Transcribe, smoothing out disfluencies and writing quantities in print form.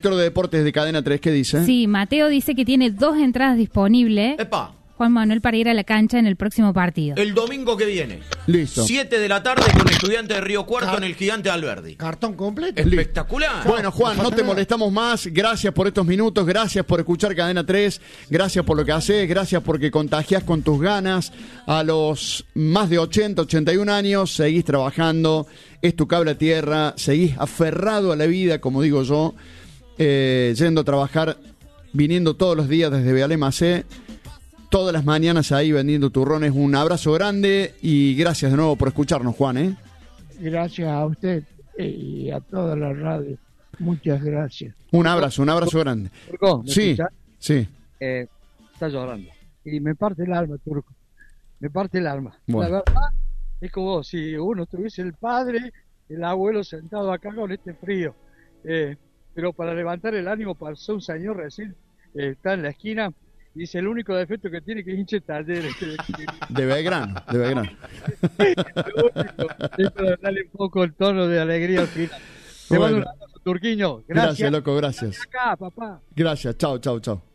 director de deportes de Cadena 3, ¿qué dice? Sí, Mateo dice que tiene 2 entradas disponibles. ¡Epa! Juan Manuel, para ir a la cancha en el próximo partido. El domingo que viene. Listo. 7 de la tarde con Estudiantes de Río Cuarto en el Gigante Alberdi. Cartón completo. Espectacular. Bueno, Juan, no te molestamos más. Gracias por estos minutos, gracias por escuchar Cadena 3, gracias por lo que haces, gracias porque contagias con tus ganas. A los más de 80, 81 años, seguís trabajando, es tu cable a tierra, seguís aferrado a la vida, como digo yo, yendo a trabajar, viniendo todos los días desde Bealemacé, todas las mañanas ahí vendiendo turrones. Un abrazo grande y gracias de nuevo por escucharnos, Juan. Gracias a usted y a toda la radio. Muchas gracias. Un abrazo grande. Turco, ¿me Sí, escuchás? sí. Está llorando. Y me parte el alma, Turco. Me parte el alma. Bueno. La verdad, es como si uno tuviese el padre, el abuelo sentado acá con este frío. Pero para levantar el ánimo pasó un señor recién, está en la esquina, y dice el único defecto que tiene que es hinche talleres. De Belgrano. Es para darle un poco el tono de alegría al final. Te mando un abrazo, Turquiño. Gracias, loco, gracias. Acá, papá. Gracias, chao.